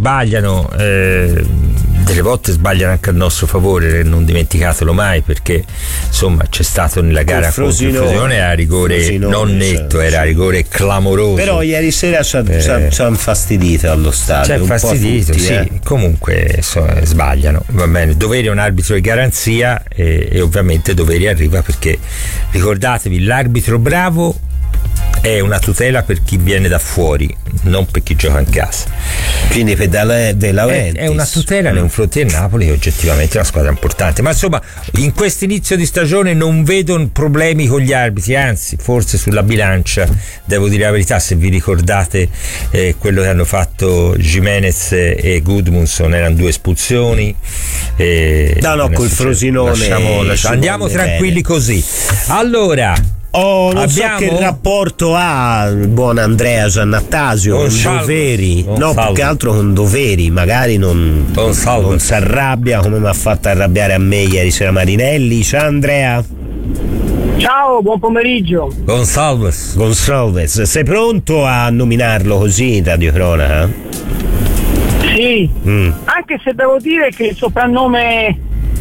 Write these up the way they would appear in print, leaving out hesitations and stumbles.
sbagliano, delle volte sbagliano anche a nostro favore, non dimenticatelo mai, perché insomma c'è stato nella gara contro il Frosinone a rigore non netto, era a rigore clamoroso, però ieri sera ci ha infastidito allo stadio, c'è infastidito, sì. Comunque sbagliano, va bene, dovere è un arbitro di garanzia e ovviamente doveri arriva, perché ricordatevi, l'arbitro bravo è una tutela per chi viene da fuori, non per chi gioca in casa. Quindi per De Laurentiis è una tutela nei confronti del Napoli, che oggettivamente è una squadra importante. Ma insomma, in questo inizio di stagione non vedo problemi con gli arbitri, anzi, forse sulla bilancia, devo dire la verità, se vi ricordate quello che hanno fatto Gimenez e Gudmundsson, erano 2 espulsioni. Col Frosinone andiamo tranquilli così. Allora, non so che rapporto ha il buon Andrea Giannattasio con Doveri, più che altro con Doveri, magari non si arrabbia come mi ha fatto arrabbiare a me ieri sera Marinelli. Ciao Andrea. Ciao, buon pomeriggio. Gonçalves, sei pronto a nominarlo così in radiocronaca? Sì, anche se devo dire che il soprannome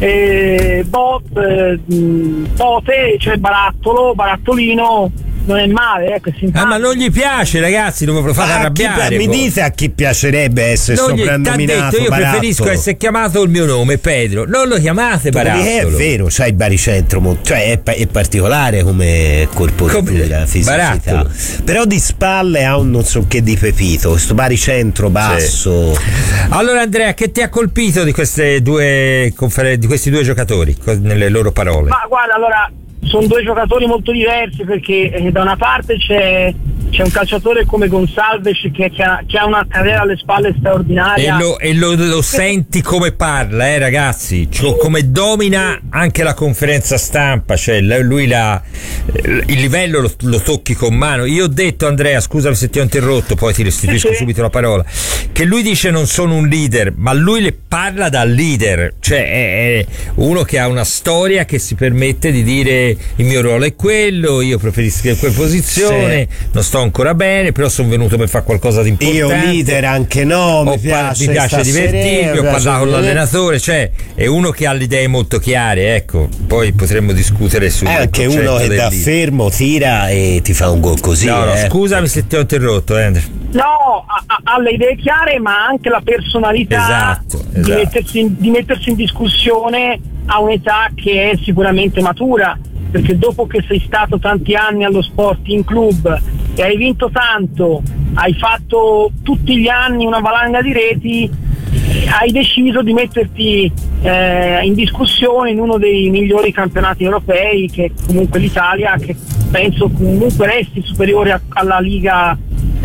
Bote, cioè Barattolino, non è male, ma non gli piace, ragazzi, non lo fate arrabbiare. Mi dite a chi piacerebbe essere soprannominato? Io preferisco essere chiamato il mio nome, Pedro, non lo chiamate Barattolo. È vero, c'hai il baricentro, cioè è particolare come corporatura, fisicità, Barattolo. Però di spalle ha un non so che di pepito, questo baricentro basso. Sì. Allora Andrea, che ti ha colpito di questi due giocatori, nelle loro parole? Ma guarda, allora, sono 2 giocatori molto diversi, perché da una parte c'è un calciatore come Gonçalves che ha una carriera alle spalle straordinaria e lo senti come parla, ragazzi, cioè, come domina anche la conferenza stampa, cioè lui il livello lo tocchi con mano. Io ho detto, Andrea, scusami se ti ho interrotto, poi ti restituisco subito la parola, che lui dice non sono un leader, ma lui le parla da leader, cioè è uno che ha una storia, che si permette di dire il mio ruolo è quello, io preferisco quella posizione, non sto ancora bene, però sono venuto per fare qualcosa di importante, io leader anche no, mi piace divertirmi, ho parlato con l'allenatore, cioè è uno che ha le idee molto chiare, ecco, poi potremmo discutere su anche uno che da fermo tira e ti fa un gol così. Scusami se ti ho interrotto, Andrea. No, ha le idee chiare, ma anche la personalità, di mettersi in discussione a un'età che è sicuramente matura, perché dopo che sei stato tanti anni allo Sporting Club e hai vinto tanto, hai fatto tutti gli anni una valanga di reti, hai deciso di metterti in discussione in uno dei migliori campionati europei, che comunque l'Italia, che penso comunque resti superiore alla Liga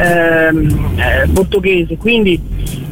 portoghese. Quindi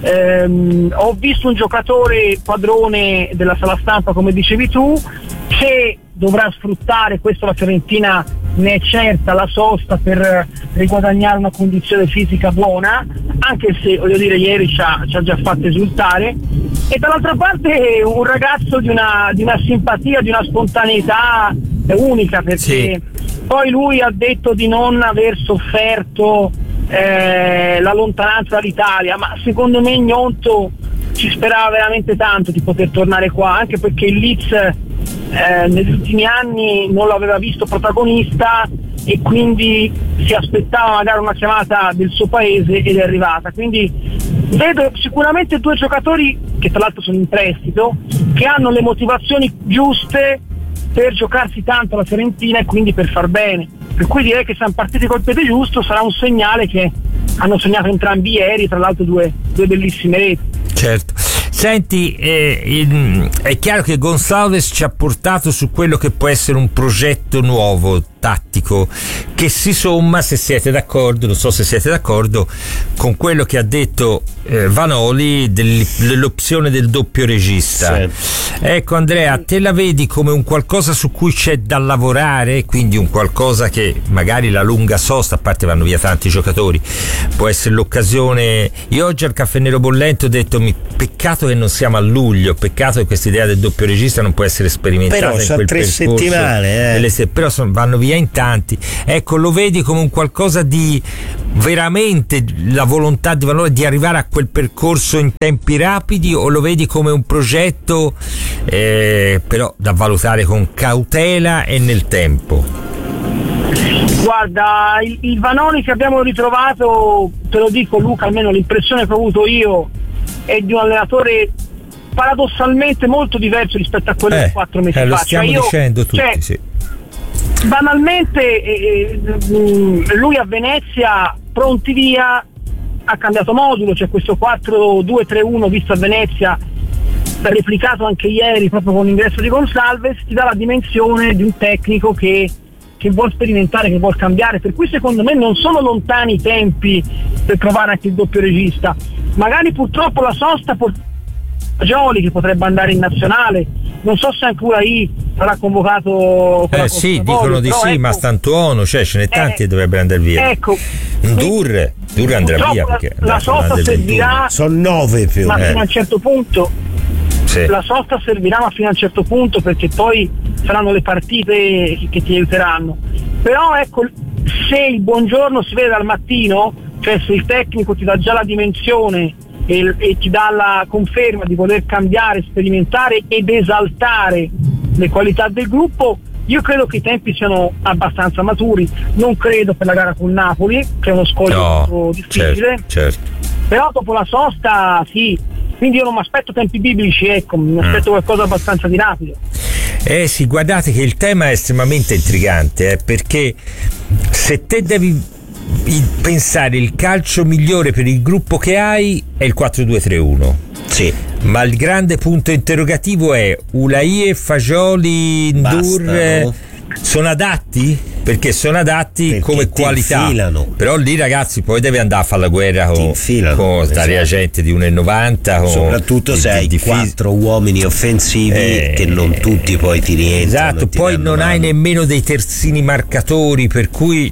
ho visto un giocatore padrone della sala stampa, come dicevi tu, che dovrà sfruttare, questo la Fiorentina ne è certa, la sosta per riguadagnare una condizione fisica buona, anche se, voglio dire, ieri ci ha già fatto esultare, e dall'altra parte un ragazzo di una simpatia, di una spontaneità unica, perché poi lui ha detto di non aver sofferto la lontananza dall'Italia, ma secondo me Gnonto ci sperava veramente tanto di poter tornare qua, anche perché il Leeds negli ultimi anni non l'aveva visto protagonista e quindi si aspettava magari una chiamata del suo paese, ed è arrivata. Quindi vedo sicuramente 2 giocatori che tra l'altro sono in prestito, che hanno le motivazioni giuste per giocarsi tanto la Fiorentina e quindi per far bene, per cui direi che siamo partiti col piede giusto. Sarà un segnale che hanno segnato entrambi ieri, tra l'altro due bellissime reti. Certo. Senti, è chiaro che Gonçalves ci ha portato su quello che può essere un progetto nuovo, tattico, che si somma, se siete d'accordo, non so se siete d'accordo, con quello che ha detto Vanoli dell'opzione del doppio regista. Ecco Andrea, te la vedi come un qualcosa su cui c'è da lavorare, quindi un qualcosa che magari la lunga sosta, a parte vanno via tanti giocatori, può essere l'occasione. Io oggi al Caffè Nero Bollente ho detto peccato che non siamo a luglio, peccato che questa idea del doppio regista non può essere sperimentata però in quel 3 percorso, settimane però vanno via in tanti. Ecco, lo vedi come un qualcosa di veramente la volontà di Vanoli di arrivare a quel percorso in tempi rapidi, o lo vedi come un progetto però da valutare con cautela e nel tempo? Guarda, il Vanoli che abbiamo ritrovato, te lo dico Luca, almeno l'impressione che ho avuto io è di un allenatore paradossalmente molto diverso rispetto a quello di 4 mesi fa. Lo stiamo dicendo tutti, sì. Banalmente lui a Venezia, pronti via, ha cambiato modulo, c'è questo 4-2-3-1 visto a Venezia, replicato anche ieri proprio con l'ingresso di Gonsalves, ti dà la dimensione di un tecnico che vuol sperimentare, che vuol cambiare, per cui secondo me non sono lontani i tempi per trovare anche il doppio regista. Magari purtroppo la sosta Fagioli, che potrebbe andare in nazionale, non so se anche Ulai sarà convocato. Sì, dicono di sì, ecco, ma Stantuono, cioè ce n'è tanti che dovrebbero andare via. Ecco, Dur andrà via perché la sosta servirà, sono 9 più, ma fino a un certo punto. Sì. La sosta servirà ma fino a un certo punto, perché poi saranno le partite che ti aiuteranno. Però ecco, se il buongiorno si vede dal mattino, cioè se il tecnico ti dà già la dimensione e ti dà la conferma di voler cambiare, sperimentare ed esaltare le qualità del gruppo, io credo che i tempi siano abbastanza maturi. Non credo per la gara con Napoli, che è uno scoglio molto difficile, certo. Però dopo la sosta sì, quindi io non mi aspetto tempi biblici, ecco, mi aspetto qualcosa abbastanza di rapido. Sì, guardate che il tema è estremamente intrigante, perché se te devi pensare il calcio migliore per il gruppo che hai è il 4-2-3-1. Sì. Ma il grande punto interrogativo è Ulai e Fagioli, Ndur sono adatti? Perché sono adatti perché come qualità, infilano. Però lì ragazzi poi devi andare a fare la guerra con sta reagente di 1,90, soprattutto se hai 4 uomini offensivi che non tutti poi ti rientrano. Esatto, poi non hai nemmeno dei terzini marcatori, per cui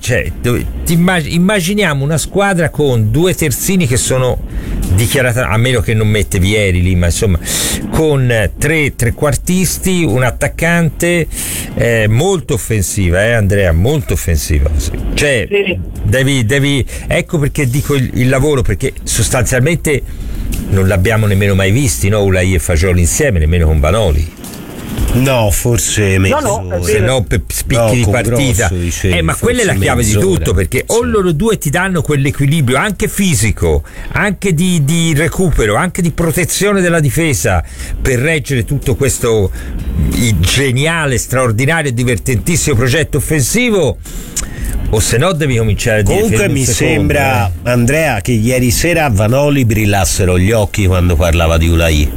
immaginiamo una squadra con 2 terzini che sono dichiarati, a meno che non mette Vieri lì, ma insomma con 3 trequartisti, un attaccante, molto offensiva, Andrea, molto offensiva, sì. Cioè sì. Devi ecco perché dico il lavoro, perché sostanzialmente non l'abbiamo nemmeno mai visti, no, Ulai e Fagioli insieme, nemmeno con Vanoli. No, forse se no per spicchi di partita, ma quella è la chiave di tutto, perché o loro due ti danno quell'equilibrio anche fisico, anche di recupero, anche di protezione della difesa, per reggere tutto questo geniale, straordinario e divertentissimo progetto offensivo, o se no devi cominciare a dire. Comunque mi sembra, Andrea, che ieri sera a Vanoli brillassero gli occhi quando parlava di Ulai.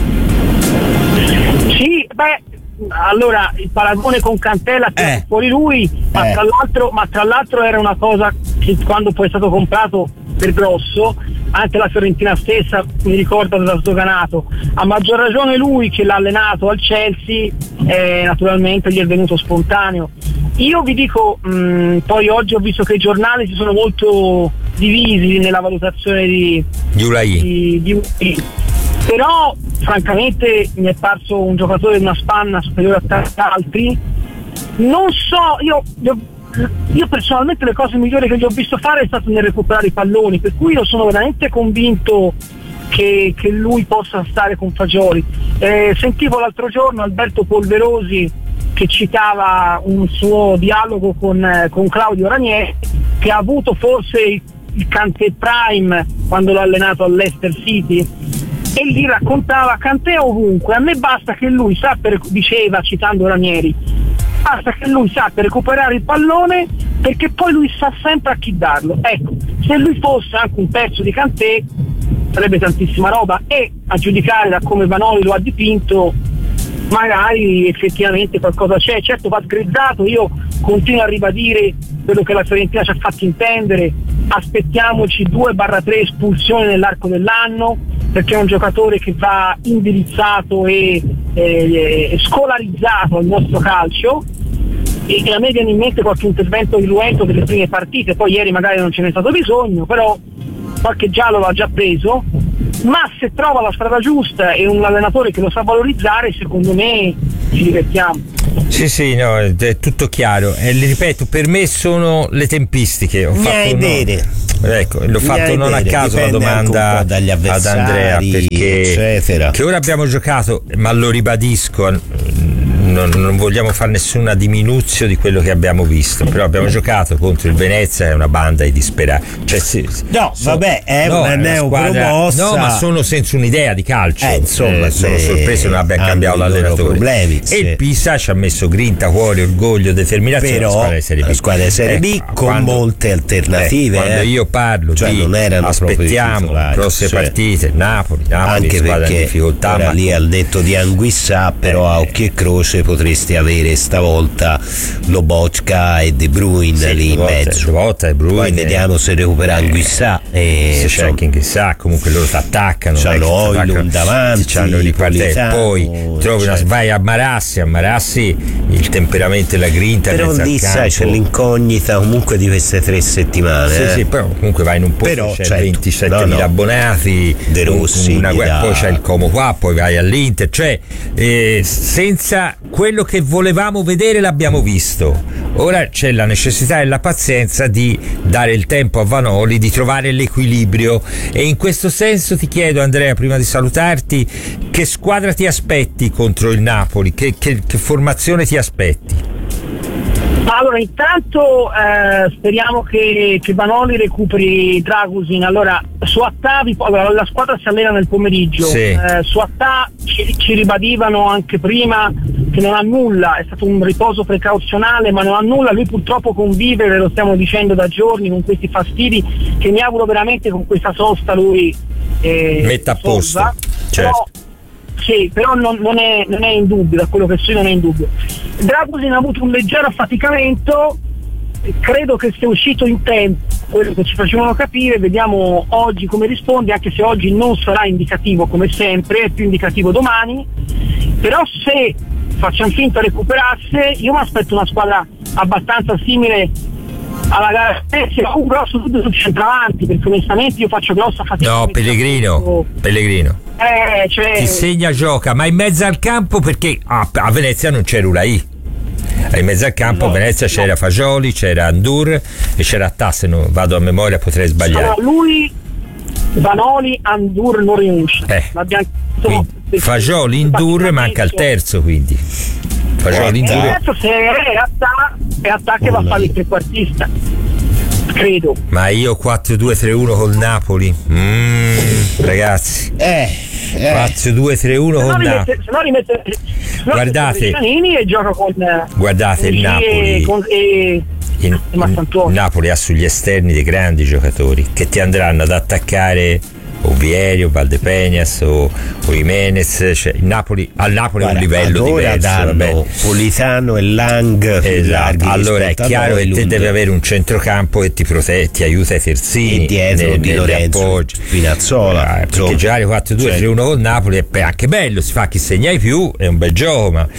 Sì, allora il paragone con Cantella è fuori lui, ma tra l'altro era una cosa che quando poi è stato comprato per grosso, anche la Fiorentina stessa mi ricorda da sdoganato, a maggior ragione lui che l'ha allenato al Chelsea, naturalmente gli è venuto spontaneo. Io vi dico, poi oggi ho visto che i giornali si sono molto divisi nella valutazione di Ulai. Però francamente mi è parso un giocatore di una spanna superiore a tanti altri. Non so, io personalmente le cose migliori che gli ho visto fare è stato nel recuperare i palloni, per cui io sono veramente convinto che lui possa stare con Fagioli. Sentivo l'altro giorno Alberto Polverosi che citava un suo dialogo con Claudio Ranieri, che ha avuto forse il Kanté Prime quando l'ha allenato all'Leicester City, e lì raccontava Kanté ovunque, a me basta che lui diceva, citando Ranieri, basta che lui sappia recuperare il pallone, perché poi lui sa sempre a chi darlo. Ecco, se lui fosse anche un pezzo di Kanté sarebbe tantissima roba, e a giudicare da come Vanoli lo ha dipinto magari effettivamente qualcosa c'è. Certo va sgrizzato, io continuo a ribadire quello che la Fiorentina ci ha fatto intendere: aspettiamoci 2/3 espulsioni nell'arco dell'anno, perché è un giocatore che va indirizzato e scolarizzato al nostro calcio, e a me viene in mente qualche intervento di Luento delle prime partite, poi ieri magari non ce n'è stato bisogno, però qualche giallo l'ha già preso. Ma se trova la strada giusta e un allenatore che lo sa valorizzare, secondo me ci divertiamo. Sì, no, è tutto chiaro. E le ripeto, per me sono le tempistiche. Ho fatto ecco, l'ho fatto non a caso la domanda dagli ad Andrea, perché eccetera. Che ora abbiamo giocato, ma lo ribadisco, non vogliamo fare nessuna diminuzione di quello che abbiamo visto, però abbiamo giocato contro il Venezia, è una banda di disperati. Vabbè, è una neopromossa. No, ma sono senza un'idea di calcio. Insomma, sono sorpreso non abbia cambiato l'allenatore. Problemi, e il Pisa ci ha messo grinta, cuore, orgoglio, determinazione. Però la squadra di Serie B con molte alternative. Quando io parlo non erano aspettiamo prossime partite, Napoli anche perché in difficoltà, ora lì al detto di Anguissà, però a occhio e croce potresti avere stavolta Lobotka e De Bruyne lì in mezzo. Poi vediamo se recupera Anguissà se c'è anche Anguissà, comunque loro ti attaccano, c'hanno Oilun davanti, poi trovi vai a Marassi, il temperamento e la grinta, però lì sai c'è l'incognita comunque di queste 3 settimane. Sì, però comunque vai in un posto, c'è 27.000 abbonati, De Rossi, poi c'è il Como qua, poi vai all'Inter, cioè senza quello che volevamo vedere l'abbiamo visto. Ora c'è la necessità e la pazienza di dare il tempo a Vanoli di trovare l'equilibrio, e in questo senso ti chiedo, Andrea, prima di salutarti, che squadra ti aspetti contro il Napoli, che formazione ti aspetti? Allora, intanto speriamo che Vanoli recuperi Dragusin. Allora, su Attavi, la squadra si allena nel pomeriggio, su Attavi ci ribadivano anche prima che non ha nulla, è stato un riposo precauzionale, ma non ha nulla. Lui purtroppo convive, ve lo stiamo dicendo da giorni, con questi fastidi che mi auguro veramente con questa sosta lui metta a posto. Certo. Però non è in dubbio, da quello che so non è in dubbio. Dragusin ha avuto un leggero affaticamento, credo che sia uscito in tempo quello che ci facevano capire, vediamo oggi come risponde, anche se oggi non sarà indicativo come sempre, è più indicativo domani, però se facciamo finta recuperasse, io mi aspetto una squadra abbastanza simile alla gara stessa, un grosso dubbio sul centravanti, perché onestamente io faccio grossa fatica. No, Pellegrino ti segna, gioca, ma in mezzo al campo, perché a Venezia non c'era Ulai. In mezzo al campo a Venezia c'era Fagioli, c'era Andur e c'era Attà, se non vado a memoria potrei sbagliare. Allora, lui, Vanoli, Andur non rinuncia. Fagioli, Andur, manca il terzo, quindi Fagioli, Andur. Il terzo se è Attà che va a fare il trequartista, credo. Ma io 4-2-3-1 col Napoli, ragazzi, 4-2-3-1 con Napoli. Se no rimette guardate e gioca con il Napoli il Napoli ha sugli esterni dei grandi giocatori che ti andranno ad attaccare o Vieri o Valdepeñas o Jimenez, cioè al Napoli è un livello diverso. Politano e Lang, esatto. Allora è chiaro che te devi avere un centrocampo che ti aiuta ai terzini e dietro di Lorenzo Spinazzola, perché giocare 4-2-3-1 con Napoli è anche bello, si fa chi segna di più, è un bel gioco, ma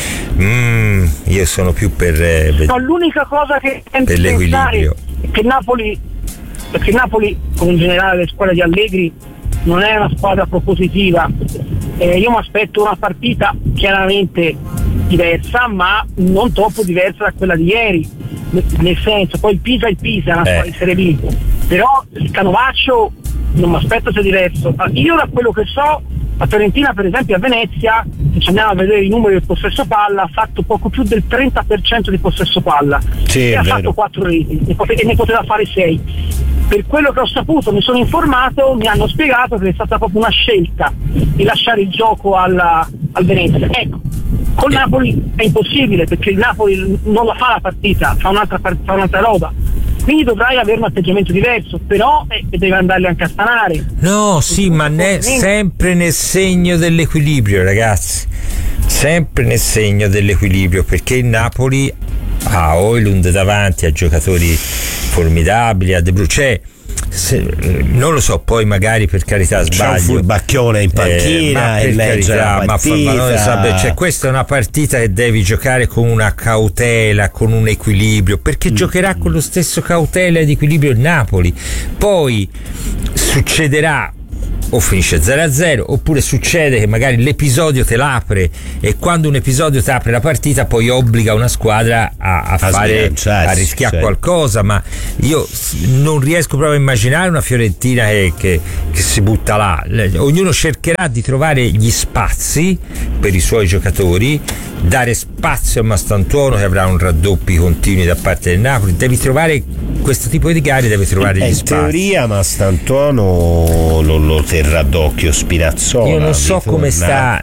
io sono più per l'unica cosa che per l'equilibrio è che perché Napoli, come in generale le squadre di Allegri, non è una squadra propositiva. Io mi aspetto una partita chiaramente diversa, ma non troppo diversa da quella di ieri, nel senso, poi il Pisa è una squadra di Serie B, però il Canovaccio non mi aspetto sia diverso. Io da quello che so, la Fiorentina per esempio a Venezia, se ci andiamo a vedere i numeri del possesso palla, ha fatto poco più del 30% di possesso palla, e ha fatto 4 reti e ne poteva fare 6. Per quello che ho saputo, mi sono informato, mi hanno spiegato che è stata proprio una scelta di lasciare il gioco al Venezia. Ecco, con Napoli è impossibile, perché il Napoli non la fa la partita, fa un'altra roba. Quindi dovrai avere un atteggiamento diverso, però deve andarli anche a stanare. No, sì, ma sempre nel segno dell'equilibrio, ragazzi. Sempre nel segno dell'equilibrio, perché il Napoli ha Oilund davanti, a giocatori formidabili, a De Bruyne, non lo so, poi magari per carità sbaglio, c'è un furbacchione in panchina e carità, cioè, questa è una partita che devi giocare con una cautela, con un equilibrio, perché giocherà con lo stesso cautela ed equilibrio il Napoli. Poi succederà o finisce 0-0, oppure succede che magari l'episodio te l'apre, e quando un episodio ti apre la partita poi obbliga una squadra a rischiare qualcosa. Ma io non riesco proprio a immaginare una Fiorentina che si butta là. Ognuno cercherà di trovare gli spazi per i suoi giocatori, dare spazio a Mastantuono che avrà un raddoppi continui da parte del Napoli. Devi trovare questo tipo di gare, deve trovare gli spazi. In teoria Mastantuono lo terrà d'occhio Spinazzola. Io non so come sta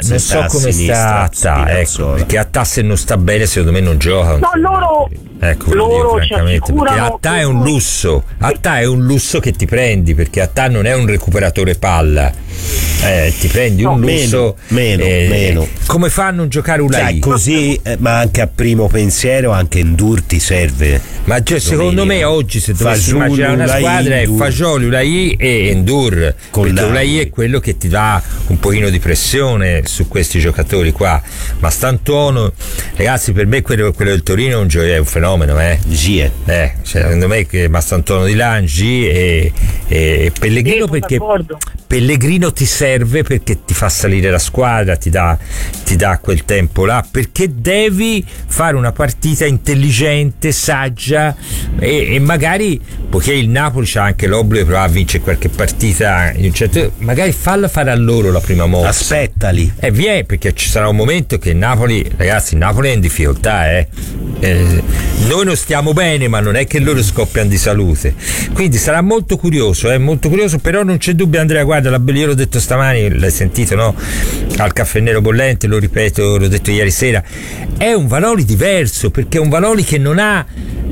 Attà, ecco, perché Attà se non sta bene secondo me non gioca. No, loro francamente, perché Attà è un lusso. Attà è un lusso che ti prendi, perché Attà non è un recuperatore palla. Ti prendi un lusso meno. Come fanno a non giocare Ulai? Così, ma anche a primo pensiero anche Ndur ti serve. Ma secondo me oggi, se dovessi immaginare una squadra, è Fagioli, Ulai e Ndur, perché Ulai è quello che ti dà un pochino di pressione su questi giocatori qua. Ma Mastantuono, ragazzi, per me quello del Torino è un fenomeno, secondo me che Mastantuono di Langi e Pellegrino, perché Pellegrino ti serve perché ti fa salire la squadra, ti dà quel tempo là, perché devi fare una partita intelligente, saggia, e magari, poiché il Napoli c'ha anche l'obbligo di provare a vincere qualche partita in un certo, magari falla fare a loro la prima mossa, aspettali, vieni, perché ci sarà un momento che il Napoli è in difficoltà, noi non stiamo bene, ma non è che loro scoppiano di salute, quindi sarà molto curioso, però non c'è dubbio, Andrea, guarda, io l'ho detto stamani, l'hai sentito, no? Al Caffè Nero Bollente, lo ripeto, l'ho detto ieri sera, è un Vanoli diverso, perché è un Vanoli che non ha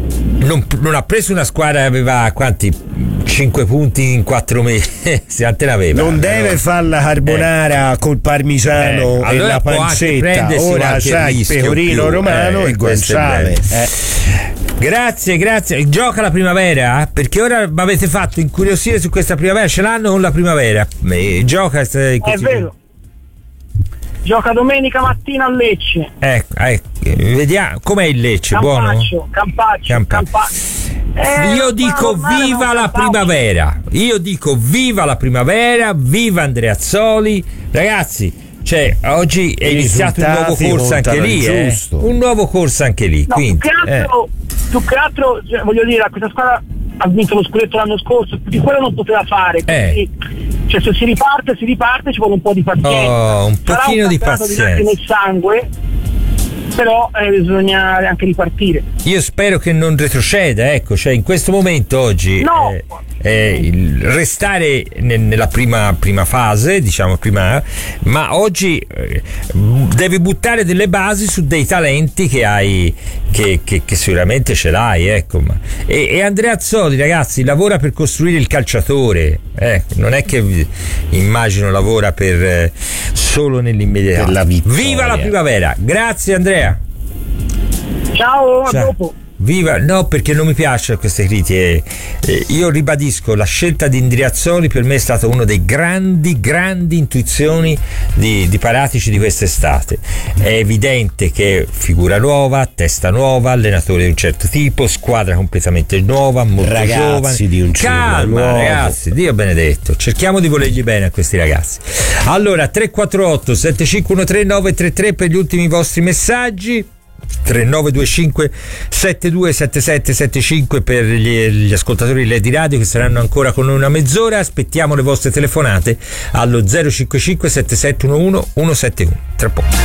preso una squadra che aveva 5 punti in 4 mesi, se ne aveva. Non deve fare la carbonara col parmigiano e la pancetta, ora c'ha il pecorino romano e il guanciale. Grazie. Gioca la primavera, perché ora mi avete fatto incuriosire su questa primavera. Ce l'hanno con la primavera. Gioca. È vero. Gioca domenica mattina a Lecce. Vediamo com'è il Lecce. Campaccio. Io dico viva la primavera. Viva Andreazzoli, ragazzi. Oggi è iniziato un nuovo corso anche lì, un nuovo corso anche lì. No, quindi, più che altro, voglio dire, questa squadra ha vinto lo scudetto l'anno scorso, di quello non poteva fare. Quindi, se si riparte, ci vuole un po' di pazienza. Un pochino di pazienza nel sangue, però bisogna anche ripartire. Io spero che non retroceda, in questo momento oggi restare nella prima fase, diciamo ma oggi devi buttare delle basi su dei talenti che hai, che sicuramente ce l'hai, e Andreazzoli, ragazzi, lavora per costruire il calciatore, non è che immagino lavora per solo nell'immediato. Per la vittoria. Viva la primavera, grazie Andrea. Ciao. A dopo. Viva, no, perché non mi piacciono queste critiche. Io ribadisco, la scelta di Andreazzoli per me è stata una dei grandi intuizioni di Paratici di quest'estate. È evidente che figura nuova, testa nuova, allenatore di un certo tipo, squadra completamente nuova, molto ragazzi giovane. Di un calma, ragazzi, Dio benedetto, cerchiamo di volergli bene a questi ragazzi. Allora, 348 7513 933 per gli ultimi vostri messaggi. 3925 727775 per gli ascoltatori LED Radio che saranno ancora con noi una mezz'ora. Aspettiamo le vostre telefonate allo 055 7711 171. Tra poco.